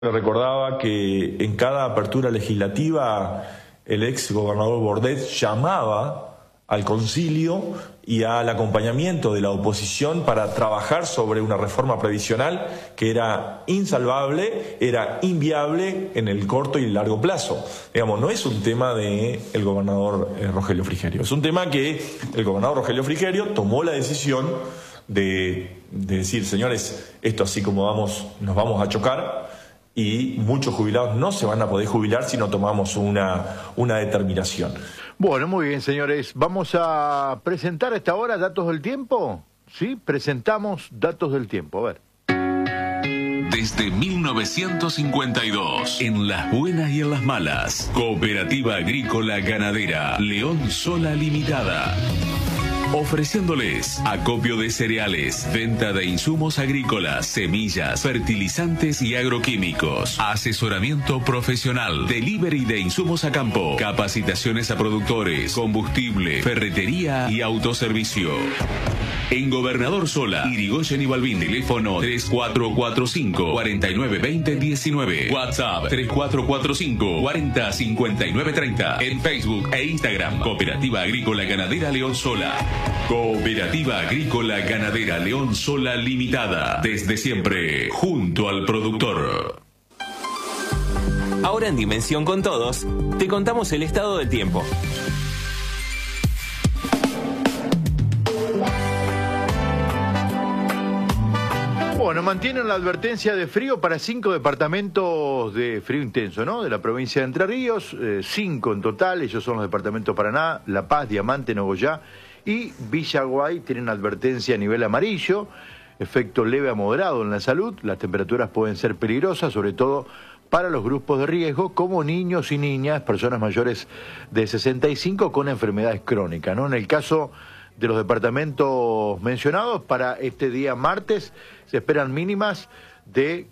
Recordaba que en cada apertura legislativa el ex gobernador Bordet llamaba al concilio y al acompañamiento de la oposición para trabajar sobre una reforma previsional que era insalvable, era inviable en el corto y largo plazo. Digamos, no es un tema del gobernador Rogelio Frigerio, es un tema que el gobernador Rogelio Frigerio tomó la decisión de decir, señores, esto así como vamos, nos vamos a chocar. Y muchos jubilados no se van a poder jubilar si no tomamos una determinación. Bueno, muy bien, señores. Vamos a presentar a esta hora datos del tiempo. Sí, presentamos datos del tiempo. A ver. Desde 1952, en las buenas y en las malas, Cooperativa Agrícola Ganadera León Sola Limitada. Ofreciéndoles acopio de cereales, venta de insumos agrícolas, semillas, fertilizantes y agroquímicos, asesoramiento profesional, delivery de insumos a campo, capacitaciones a productores, combustible, ferretería y autoservicio. En Gobernador Sola, Irigoyen y Balbín, teléfono 3445-4920-19, WhatsApp 3445-405930, en Facebook e Instagram, Cooperativa Agrícola Ganadera León Sola. Cooperativa Agrícola Ganadera León Sola Limitada, desde siempre, junto al productor. Ahora en Dimensión con Todos, te contamos el estado del tiempo. Bueno, mantienen la advertencia de frío para 5 departamentos de frío intenso, ¿no? De la provincia de Entre Ríos, 5 en total, ellos son los departamentos Paraná, La Paz, Diamante, Nogoyá y Villaguay. Tienen advertencia a nivel amarillo, efecto leve a moderado en la salud. Las temperaturas pueden ser peligrosas, sobre todo para los grupos de riesgo, como niños y niñas, personas mayores de 65 con enfermedades crónicas, ¿no? En el caso de los departamentos mencionados, para este día martes se esperan mínimas de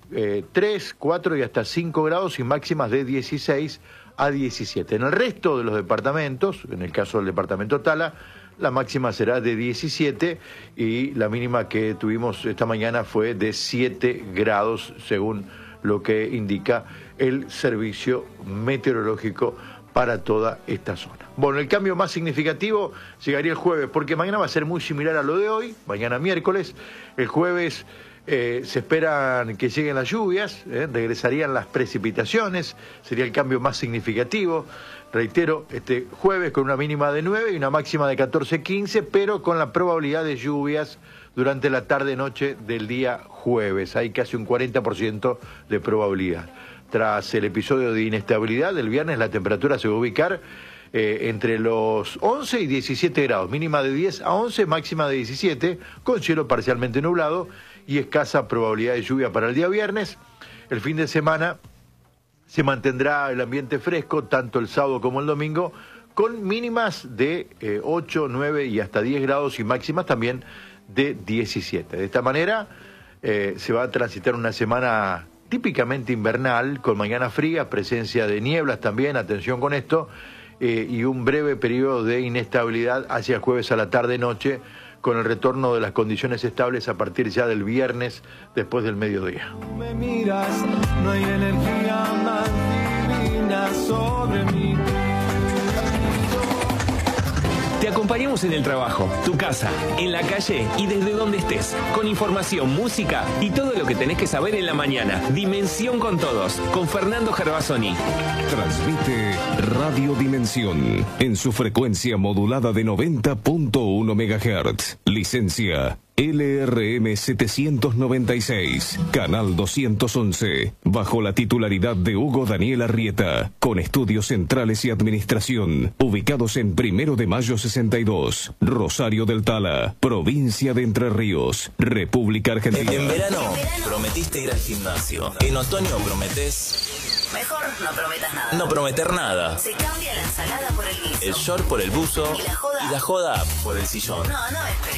3, 4 y hasta 5 grados y máximas de 16 a 17. En el resto de los departamentos, en el caso del departamento Tala, la máxima será de 17 y la mínima que tuvimos esta mañana fue de 7 grados, según lo que indica el servicio meteorológico para toda esta zona. Bueno, el cambio más significativo llegaría el jueves, porque mañana va a ser muy similar a lo de hoy, mañana miércoles. El jueves se esperan que lleguen las lluvias, regresarían las precipitaciones, sería el cambio más significativo. Reitero, este jueves con una mínima de 9 y una máxima de 14-15, pero con la probabilidad de lluvias durante la tarde-noche del día jueves. Hay casi un 40% de probabilidad. Tras el episodio de inestabilidad del viernes, la temperatura se va a ubicar entre los 11 y 17 grados, mínima de 10 a 11, máxima de 17, con cielo parcialmente nublado y escasa probabilidad de lluvia para el día viernes. El fin de semana se mantendrá el ambiente fresco, tanto el sábado como el domingo, con mínimas de 8, 9 y hasta 10 grados y máximas también de 17. De esta manera se va a transitar una semana típicamente invernal, con mañana fría, presencia de nieblas también, atención con esto, y un breve periodo de inestabilidad hacia el jueves a la tarde-noche, con el retorno de las condiciones estables a partir ya del viernes, después del mediodía. Me miras, no hay energía más divina sobre mí. Te acompañamos en el trabajo, tu casa, en la calle y desde donde estés, con información, música y todo lo que tenés que saber en la mañana. Dimensión con Todos, con Fernando Gervasoni. Transmite Radio Dimensión en su frecuencia modulada de 90.1 MHz. Licencia LRM 796, Canal 211, bajo la titularidad de Hugo Daniel Arrieta, con estudios centrales y administración, ubicados en 1 de Mayo 62, Rosario del Tala, provincia de Entre Ríos, República Argentina. En verano prometiste ir al gimnasio. En otoño prometés... Mejor no prometas nada. No prometer nada. Se cambia la ensalada por el guiso. El short por el buzo. Y la joda por el sillón. No esperes.